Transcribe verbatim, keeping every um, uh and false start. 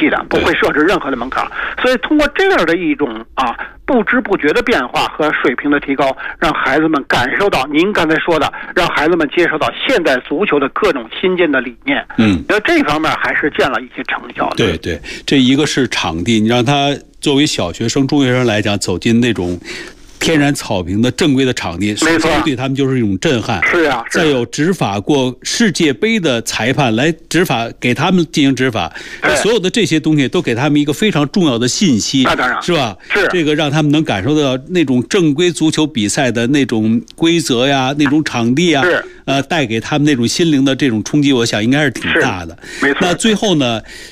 气的，不会设置任何的门槛。所以通过这样的一种啊不知不觉的变化和水平的提高，让孩子们感受到您刚才说的，让孩子们接受到现代足球的各种新进的理念。 嗯， 那这方面还是见了一些成效的。 对对，这一个是场地，你让他作为小学生、中学生来讲，走进那种天然草坪的正规的场地，首先对他们就是一种震撼。 是啊， 再有执法过世界杯的裁判来执法，给他们进行执法，所有的这些东西都给他们一个非常重要的信息。 那当然是吧？ 是这个让他们能感受到那种正规足球比赛的那种规则呀、那种场地啊， 是呃，带给他们那种心灵的这种冲击，我想应该是挺大的。 没错。 那最后呢，